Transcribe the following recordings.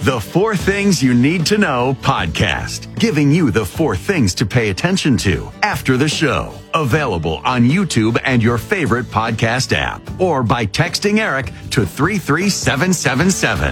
The 4 Things You Need to Know podcast, giving you the 4 things to pay attention to after the show. Available on YouTube and your favorite podcast app, or by texting Eric to 33777.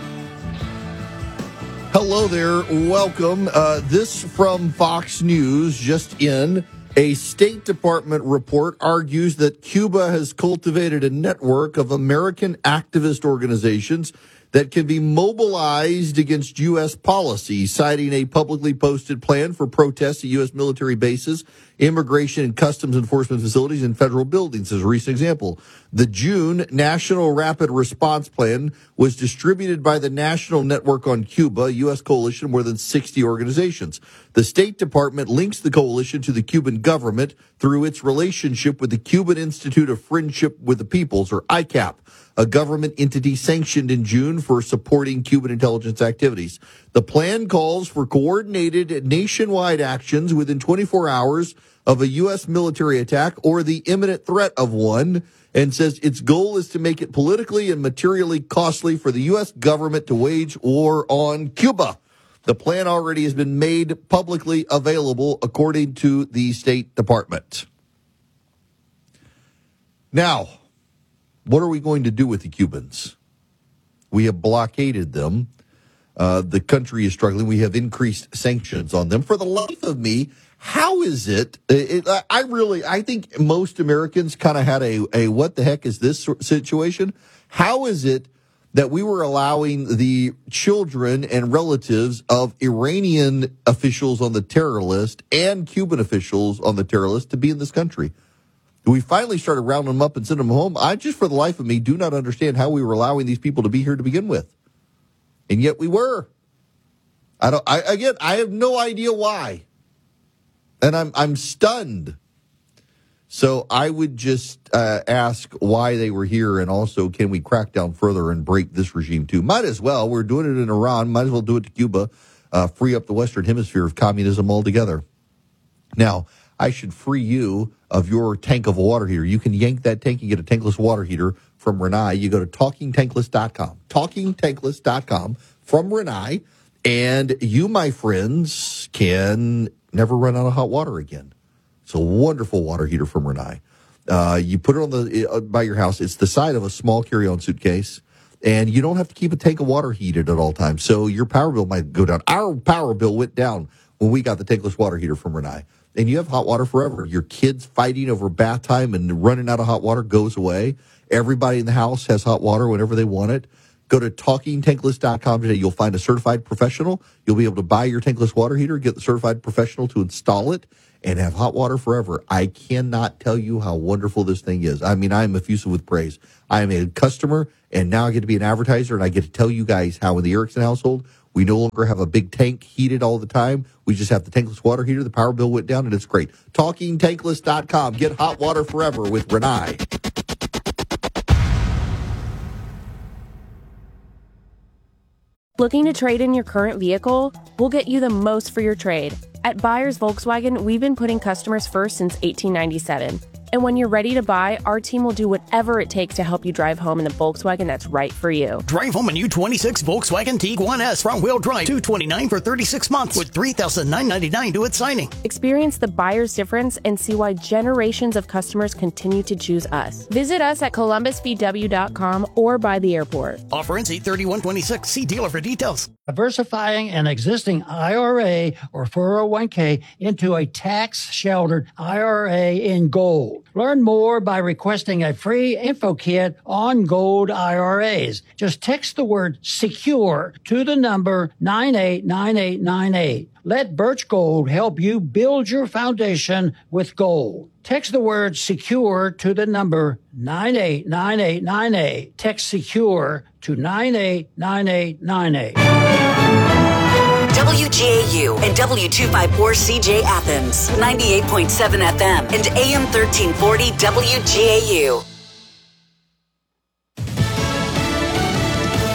Hello there. Welcome. This from Fox News, just in. A State Department report argues that Cuba has cultivated a network of American activist organizations that can be mobilized against U.S. policy, citing a publicly posted plan for protests at U.S. military bases, immigration and customs enforcement facilities, and federal buildings as a recent example. The June National Rapid Response Plan was distributed by the National Network on Cuba, a U.S. coalition of more than 60 organizations. The State Department links the coalition to the Cuban government through its relationship with the Cuban Institute of Friendship with the Peoples, or ICAP, a government entity sanctioned in June for supporting Cuban intelligence activities. The plan calls for coordinated nationwide actions within 24 hours of a U.S. military attack or the imminent threat of one, and says its goal is to make it politically and materially costly for the U.S. government to wage war on Cuba. The plan already has been made publicly available, according to the State Department. Now, what are we going to do with the Cubans? We have blockaded them. The country is struggling. We have increased sanctions on them. For the life of me, how is it? I think most Americans kind of had a what the heck is this situation? How is it that we were allowing the children and relatives of Iranian officials on the terror list and Cuban officials on the terror list to be in this country? We finally started rounding them up and sending them home. I just, for the life of me, do not understand how we were allowing these people to be here to begin with. And yet we were. I have no idea why. And I'm stunned. So I would just ask why they were here, and also, can we crack down further and break this regime too? Might as well. We're doing it in Iran. Might as well do it to Cuba. Free up the Western Hemisphere of communism altogether. Now, I should free you of your tank of a water heater. You can yank that tank and get a tankless water heater from Rinnai. You go to TalkingTankless.com. TalkingTankless.com from Rinnai. And you, my friends, can never run out of hot water again. It's a wonderful water heater from Rinnai. You put it on by your house. It's the side of a small carry-on suitcase. And you don't have to keep a tank of water heated at all times. So your power bill might go down. Our power bill went down when we got the tankless water heater from Rinnai. And you have hot water forever. Your kids fighting over bath time and running out of hot water goes away. Everybody in the house has hot water whenever they want it. Go to TalkingTankless.com today. You'll find a certified professional. You'll be able to buy your tankless water heater, get the certified professional to install it, and have hot water forever. I cannot tell you how wonderful this thing is. I mean, I am effusive with praise. I am a customer, and now I get to be an advertiser, and I get to tell you guys how in the Erickson household, we no longer have a big tank heated all the time. We just have the tankless water heater. The power bill went down, and it's great. TalkingTankless.com. Get hot water forever with Rinnai. Looking to trade in your current vehicle? We'll get you the most for your trade. At Buyers Volkswagen, we've been putting customers first since 1897. And when you're ready to buy, our team will do whatever it takes to help you drive home in the Volkswagen that's right for you. Drive home a new 26 Volkswagen Tiguan S front-wheel drive, $229 for 36 months with $3,999 due at signing. Experience the buyer's difference and see why generations of customers continue to choose us. Visit us at columbusvw.com or by the airport. Offer ends 8/31/26. See dealer for details. Diversifying an existing IRA or 401k into a tax-sheltered IRA in gold. Learn more by requesting a free info kit on gold IRAs. Just text the word SECURE to the number 989898. Let Birch Gold help you build your foundation with gold. Text the word SECURE to the number 989898. Text SECURE to 989898. WGAU and W254CJ Athens, 98.7 FM and AM 1340 WGAU.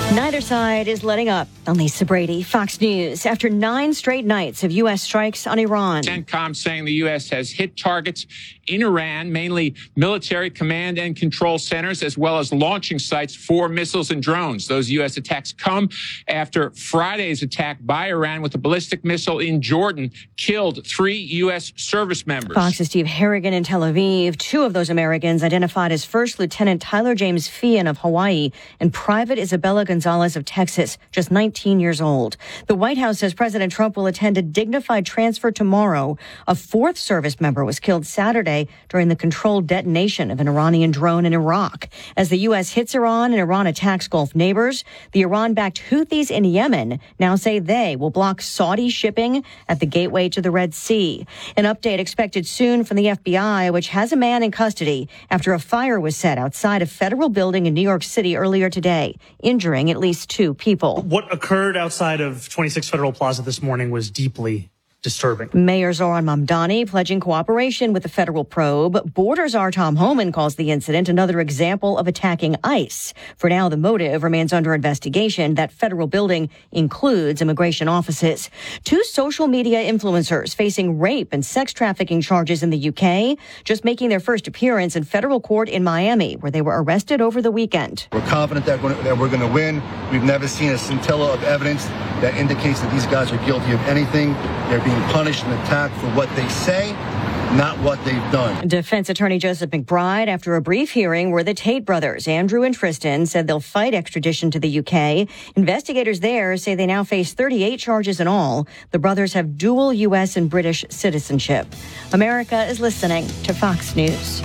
Neither side is letting up. I'm Lisa Brady, Fox News. After 9 straight nights of U.S. strikes on Iran. CENTCOM saying the U.S. has hit targets in Iran, mainly military command and control centers, as well as launching sites for missiles and drones. Those U.S. attacks come after Friday's attack by Iran with a ballistic missile in Jordan killed 3 U.S. service members. Fox's Steve Harrigan in Tel Aviv. 2 of those Americans identified as First Lieutenant Tyler James Feehan of Hawaii and Private Isabella Gonzalez of Texas, just 19 years old. The White House says President Trump will attend a dignified transfer tomorrow. A 4th service member was killed Saturday during the controlled detonation of an Iranian drone in Iraq. As the U.S. hits Iran and Iran attacks Gulf neighbors, the Iran-backed Houthis in Yemen now say they will block Saudi shipping at the gateway to the Red Sea. An update expected soon from the FBI, which has a man in custody after a fire was set outside a federal building in New York City earlier today, injuring at least 2 people. What occurred outside of 26 Federal Plaza this morning was deeply disturbing. Mayor Zoran Mamdani pledging cooperation with the federal probe. Border czar Tom Homan calls the incident another example of attacking ICE. For now, the motive remains under investigation. That federal building includes immigration offices. 2 social media influencers facing rape and sex trafficking charges in the UK, just making their first appearance in federal court in Miami, where they were arrested over the weekend. We're confident that we're going to win. We've never seen a scintilla of evidence that indicates that these guys are guilty of anything. They're being punished and attacked for what they say, not what they've done. Defense attorney Joseph McBride, after a brief hearing where the Tate brothers, Andrew and Tristan, said they'll fight extradition to the UK. Investigators there say they now face 38 charges in all. The brothers have dual U.S. and British citizenship. America is listening to Fox News.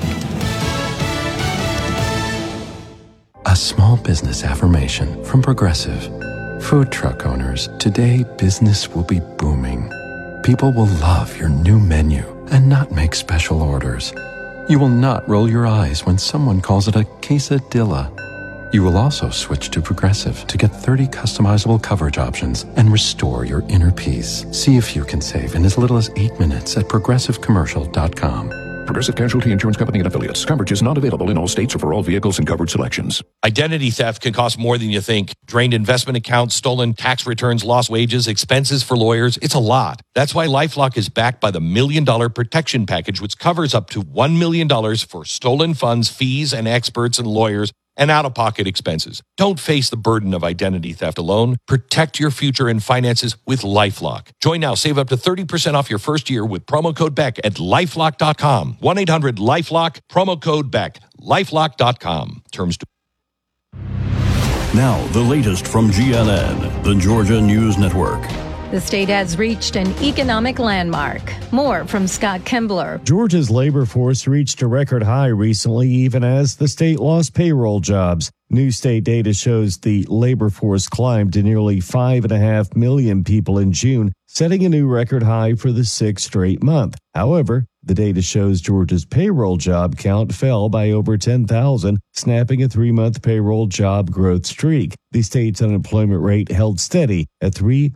A small business affirmation from Progressive. Food truck owners, today business will be booming. People will love your new menu and not make special orders. You will not roll your eyes when someone calls it a quesadilla. You will also switch to Progressive to get 30 customizable coverage options and restore your inner peace. See if you can save in as little as 8 minutes at progressivecommercial.com. Progressive Casualty Insurance Company and Affiliates. Coverage is not available in all states or for all vehicles and covered selections. Identity theft can cost more than you think. Drained investment accounts, stolen tax returns, lost wages, expenses for lawyers. It's a lot. That's why LifeLock is backed by the $1 Million Protection Package, which covers up to $1 million for stolen funds, fees, and experts and lawyers, and out-of-pocket expenses. Don't face the burden of identity theft alone. Protect your future and finances with LifeLock. Join now. Save up to 30% off your first year with promo code BECK at LifeLock.com. 1-800-LifeLock, promo code BECK. LifeLock.com. Terms to... Now, the latest from GNN, the Georgia News Network. The state has reached an economic landmark. More from Scott Kimbler. Georgia's labor force reached a record high recently, even as the state lost payroll jobs. New state data shows the labor force climbed to nearly 5.5 million people in June, setting a new record high for the 6th straight month. However, the data shows Georgia's payroll job count fell by over 10,000, snapping a 3-month payroll job growth streak. The state's unemployment rate held steady at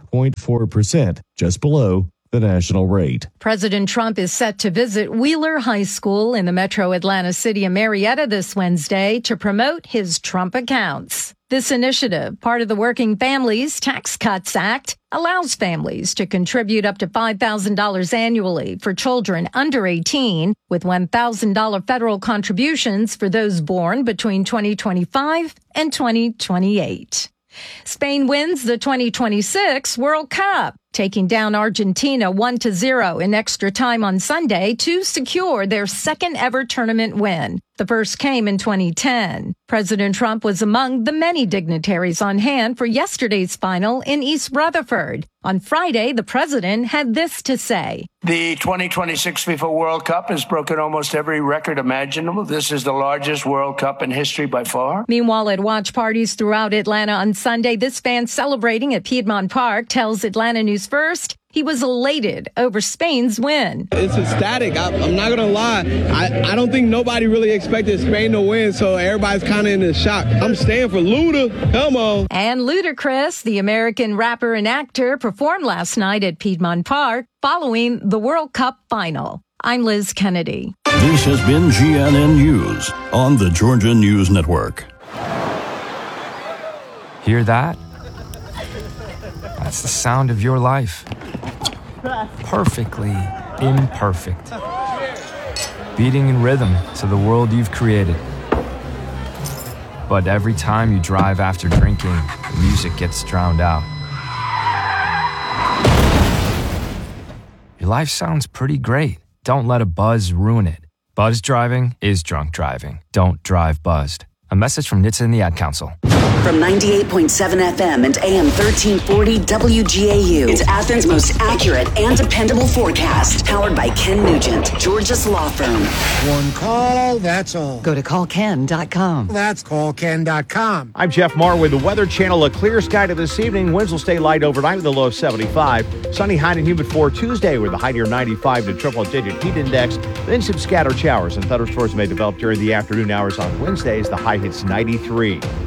3.4%, just below the national rate. President Trump is set to visit Wheeler High School in the metro Atlanta city of Marietta this Wednesday to promote his Trump accounts. This initiative, part of the Working Families Tax Cuts Act, allows families to contribute up to $5,000 annually for children under 18, with $1,000 federal contributions for those born between 2025 and 2028. Spain wins the 2026 World Cup, taking down Argentina 1-0 in extra time on Sunday to secure their second ever tournament win. The first came in 2010. President Trump was among the many dignitaries on hand for yesterday's final in East Rutherford. On Friday, the president had this to say. The 2026 FIFA World Cup has broken almost every record imaginable. This is the largest World Cup in history by far. Meanwhile, at watch parties throughout Atlanta on Sunday, this fan celebrating at Piedmont Park tells Atlanta News First he was elated over Spain's win. It's ecstatic. I'm not going to lie. I don't think nobody really expected Spain to win, so everybody's kind of in a shock. I'm staying for Luda. Come on. And Ludacris, the American rapper and actor, performed last night at Piedmont Park following the World Cup final. I'm Liz Kennedy. This has been GNN News on the Georgia News Network. Hear that? That's the sound of your life. Perfectly imperfect. Beating in rhythm to the world you've created. But every time you drive after drinking, the music gets drowned out. Your life sounds pretty great. Don't let a buzz ruin it. Buzz driving is drunk driving. Don't drive buzzed. A message from NHTSA and the Ad Council. From 98.7 FM and AM 1340 WGAU, it's Athens' most accurate and dependable forecast. Powered by Ken Nugent, Georgia's law firm. One call, that's all. Go to callken.com. That's callken.com. I'm Jeff Marr with the Weather Channel. A clear sky to this evening. Winds will stay light overnight with a low of 75. Sunny, high and humid for Tuesday with a high near 95 to triple-digit heat index. Then some scattered showers and thunderstorms may develop during the afternoon hours on Wednesdays. The high hits 93.